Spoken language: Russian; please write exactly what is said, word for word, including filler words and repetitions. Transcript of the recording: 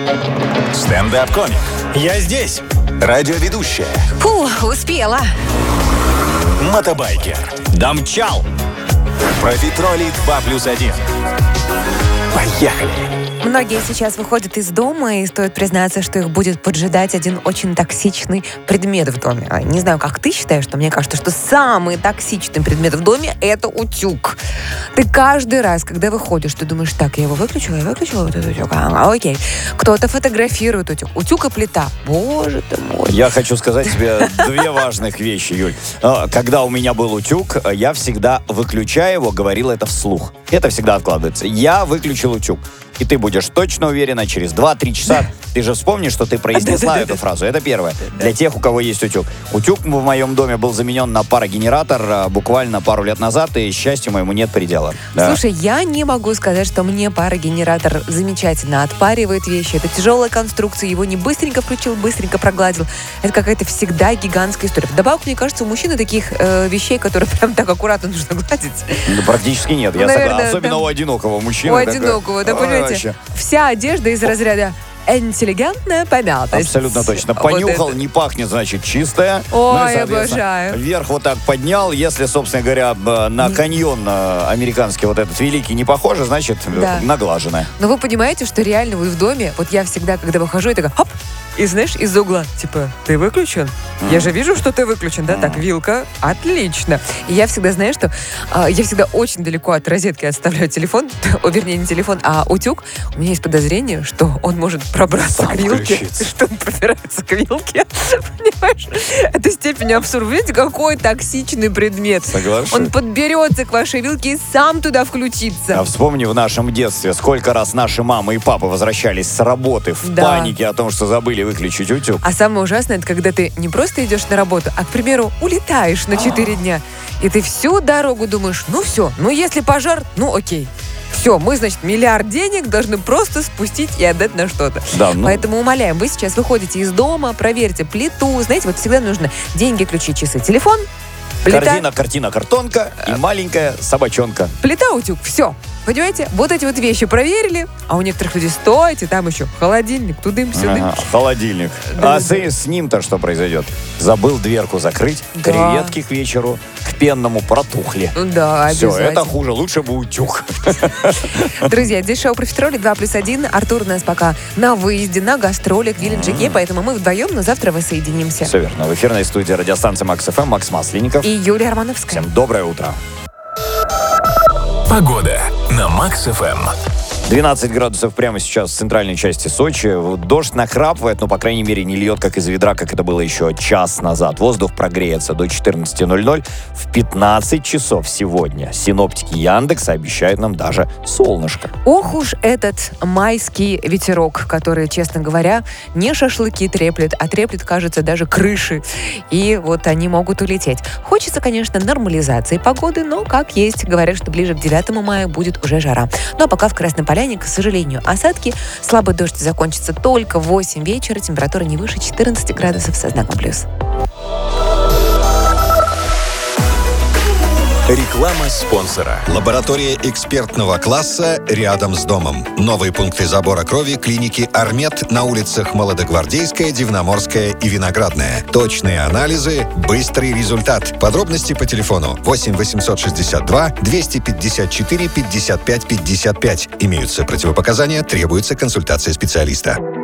Стендап-комик. Я здесь. Радиоведущая. Фу, успела. Мотобайкер. Домчал. Профитроли два плюс один. Поехали! Многие сейчас выходят из дома, и стоит признаться, что их будет поджидать один очень токсичный предмет в доме. А, Не знаю, как ты считаешь, но мне кажется, что самый токсичный предмет в доме — это утюг. Ты каждый раз, когда выходишь, ты думаешь: так, я его выключила, я выключила вот этот утюг. А, окей. Кто-то фотографирует утюг. Утюг и плита. Боже ты мой. Я хочу сказать тебе две важных вещи, Юль. А, Когда у меня был утюг, я всегда, выключая его, говорил это вслух. Это всегда откладывается. Я выключил утюг. И ты будешь точно уверена, через два-три часа ты же вспомнишь, что ты произнесла эту фразу. Это первое. Для тех, у кого есть утюг. Утюг в моем доме был заменен на парогенератор буквально пару лет назад, и счастью моему нет предела. Да. Слушай, я не могу сказать, что мне парогенератор замечательно отпаривает вещи. Это тяжелая конструкция, его не быстренько включил, быстренько прогладил. Это какая-то всегда гигантская история. Вдобавок, мне кажется, у мужчины таких э, вещей, которые прям так аккуратно нужно гладить. Ну, практически нет, я Наверное, согласен. Особенно там... у одинокого мужчины. У одинокого, да, понимаете? Вообще. Вся одежда из разряда интеллигентная помятость. Абсолютно точно. Вот Понюхал, это. не пахнет, значит, чистая. Ой, Ну и, соответственно, обожаю. Вверх вот так поднял. Если, собственно говоря, б- на каньон э, американский вот этот великий не похоже, значит, Да. наглаженная. Но вы понимаете, что реально вы в доме, вот я всегда, когда выхожу, я такая, хоп, и знаешь, из угла, типа, ты выключен? Я же вижу, что ты выключен, да? Так, вилка, отлично. И я всегда знаю, что а, я всегда очень далеко от розетки отставляю телефон, о, вернее, не телефон, а утюг. У меня есть подозрение, что он может пробраться Сам к вилке, включится. что он пробирается к вилке. Понимаешь? Это степень абсурда. Видите, какой токсичный предмет. Соглашусь. Он подберется к вашей вилке и сам туда включится. А вспомни в нашем детстве, сколько раз наши мамы и папы возвращались с работы в Да. панике о том, что забыли выключить утюг. А самое ужасное, это когда ты не просто идешь на работу, а, к примеру, улетаешь на четыре дня. И ты всю дорогу думаешь: ну все, ну если пожар, ну окей. Все, мы, значит, миллиард денег должны просто спустить и отдать на что-то. Да, ну, Поэтому умоляем, вы сейчас выходите из дома, проверьте плиту. Знаете, вот всегда нужно деньги, ключи, часы, телефон, плита, корзина, картина, картонка и маленькая собачонка. плита, утюг. Все. Понимаете? Вот эти вот вещи проверили, а у некоторых людей: стойте, там еще холодильник, тудым-сюдым. Ага, холодильник. Да, а да, с, с ним-то что произойдет? Забыл дверку закрыть, Да. креветки к вечеру, к пенному протухли. Ну да, Все, обязательно. это хуже, лучше бы утюг. Друзья, здесь шоу «Профитроли» два плюс один. Артур у нас пока на выезде, на гастролях в Геленджике, поэтому мы вдвоем, но завтра воссоединимся. Все верно. В эфирной студии радиостанции Макс эф эм Макс Масленников. И Юлия Романовская. Всем доброе утро. Погода на Макс эф эм. двенадцать градусов прямо сейчас в центральной части Сочи. Дождь нахрапывает, но, по крайней мере, не льет, как из ведра, как это было еще час назад. Воздух прогреется до четырнадцати ноль-ноль. В пятнадцать часов сегодня синоптики Яндекса обещают нам даже солнышко. Ох уж этот майский ветерок, который, честно говоря, не шашлыки треплет, а треплет, кажется, даже крыши. И вот они могут улететь. Хочется, конечно, нормализации погоды, но как есть. Говорят, что ближе к девятому мая будет уже жара. Ну а пока в Красной Поляне, к сожалению, осадки. Слабый дождь закончится только в восемь вечера. Температура не выше четырнадцати градусов со знаком плюс. Реклама спонсора. Лаборатория экспертного класса рядом с домом. Новые пункты забора крови клиники «Армед» на улицах Молодогвардейская, Дивноморская и Виноградная. Точные анализы, быстрый результат. Подробности по телефону восемь восемьсот шестьдесят два двести пятьдесят четыре пятьдесят пять пятьдесят пять. Имеются противопоказания, требуется консультация специалиста.